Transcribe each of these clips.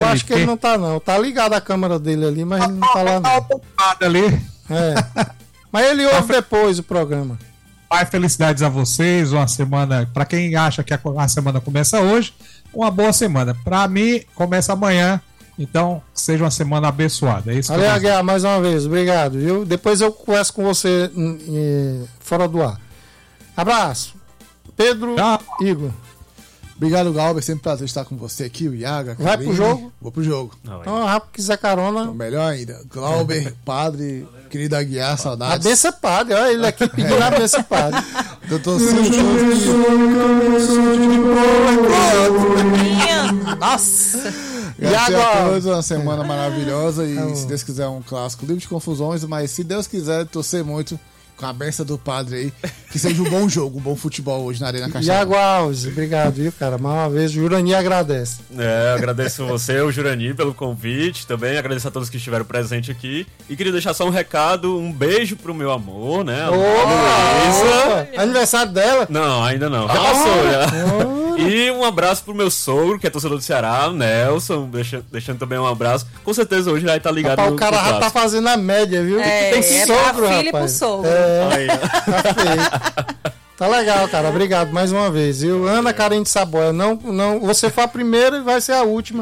acho que ele não tá, não. Tá ligado a câmera dele ali, mas ele não tá lá, não. Ali. Mas ele ouve depois o programa. Pai, felicidades a vocês. Uma semana, para quem acha que a semana começa hoje, uma boa semana. Para mim, começa amanhã. Então, seja uma semana abençoada. É isso. Valeu, Aguiar, mais uma vez. Obrigado, viu? Depois eu converso com você fora do ar. Abraço. Pedro. Tchau. Igor. Obrigado, Galber. Sempre um prazer estar com você aqui, o Iaga. Vai pro jogo? Vou pro jogo. Então, rápido, quiser carona. Então, melhor ainda. Glauber, padre, querido Aguiar, saudades. A benção padre, olha ele aqui pedindo a benção padre. Doutor Silvio. Nossa! Graças a todos, uma semana maravilhosa e, se Deus quiser, um clássico livre de confusões, mas se Deus quiser, torcer muito com a benção do padre aí, que seja um bom jogo, um bom futebol hoje na Arena Castelão. Iago Alves, obrigado, viu, cara? Mais uma vez, o Jurani agradece. Agradeço você, o Jurani, pelo convite, também agradeço a todos que estiveram presentes aqui, e queria deixar só um recado, um beijo pro meu amor, né, a Luísa. Aniversário dela? Não, ainda não, já passou, já. E um abraço pro meu sogro, que é torcedor do Ceará, o Nelson, deixando também um abraço. Com certeza hoje já está ligado. Rapaz, o cara já tá fazendo a média, viu? Tem sogro, pra filho e pro sogro. Tá feio. Tá legal, cara. Obrigado mais uma vez. Ana Karen de Saboia, não, você foi a primeira e vai ser a última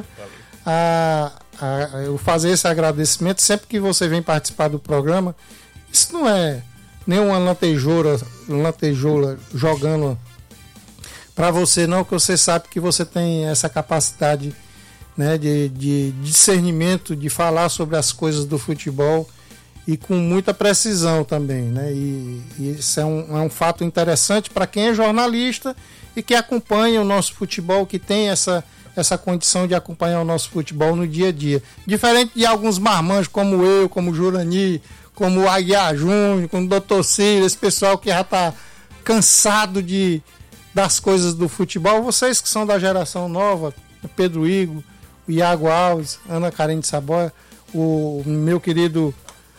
eu fazer esse agradecimento sempre que você vem participar do programa. Isso não é nenhuma lantejoula jogando para você, não, que você sabe que você tem essa capacidade, né, de discernimento, de falar sobre as coisas do futebol e com muita precisão também, né? E isso é um fato interessante para quem é jornalista e que acompanha o nosso futebol, que tem essa condição de acompanhar o nosso futebol no dia a dia. Diferente de alguns marmanjos como eu, como o Jurani, como o Aguiar Júnior, como o Dr. Ciro, esse pessoal que já está cansado das coisas do futebol. Vocês que são da geração nova, o Pedro Igor, o Iago Alves, Ana Karen de Saboia, o meu querido,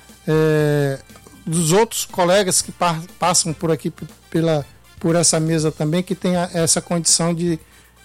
dos outros colegas que passam por aqui por essa mesa também, que tem essa condição de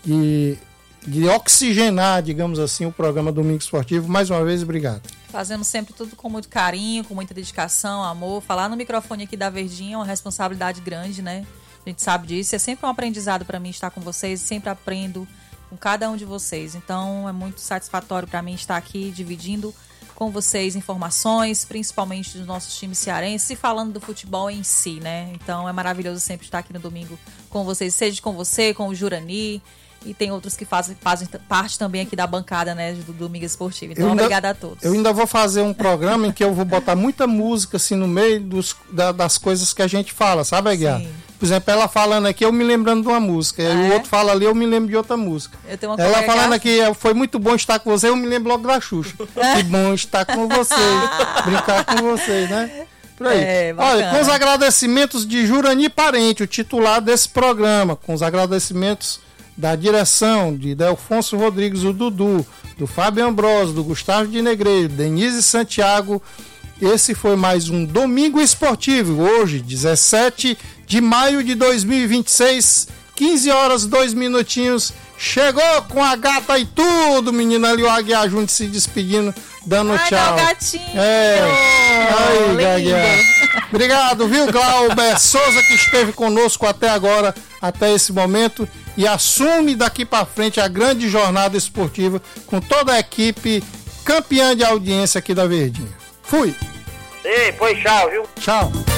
oxigenar, digamos assim, o programa Domingo Esportivo. Mais uma vez, obrigado. Fazendo sempre tudo com muito carinho, com muita dedicação, amor. Falar no microfone aqui da Verdinha é uma responsabilidade grande, né? A gente sabe disso. É sempre um aprendizado para mim estar com vocês. Sempre aprendo com cada um de vocês. Então, é muito satisfatório para mim estar aqui dividindo com vocês informações, principalmente dos nossos times cearenses e falando do futebol em si, né? Então, é maravilhoso sempre estar aqui no domingo com vocês, seja com você, com o Jurani, e tem outros que fazem parte também aqui da bancada, né, do Domingo Esportivo. Então, obrigada a todos. Eu ainda vou fazer um programa em que eu vou botar muita música assim no meio das coisas que a gente fala, sabe, Aguiar? Sim. Por exemplo, ela falando aqui, eu me lembrando de uma música. E o outro fala ali, eu me lembro de outra música. Ela falando aqui, foi muito bom estar com você, eu me lembro logo da Xuxa. Que bom estar com vocês, brincar com vocês, né? Por aí. Olha, com os agradecimentos de Jurani Parente, o titular desse programa, com os agradecimentos da direção de Delfonso Rodrigues, o Dudu, do Fábio Ambrosio, do Gustavo de Negreiro, Denise Santiago. Esse foi mais um Domingo Esportivo, hoje, 17 de maio de 2026, 15 horas, 2 minutinhos. Chegou com a gata e tudo, menina, ali o Aguiar Júnior se despedindo, dando tchau. Gatinho! Aí, Aguiar. Obrigado, viu, Glauber Souza, que esteve conosco até agora, até esse momento, e assume daqui para frente a grande jornada esportiva com toda a equipe campeã de audiência aqui da Verdinha. Fui! Ei, pois tchau, viu? Tchau!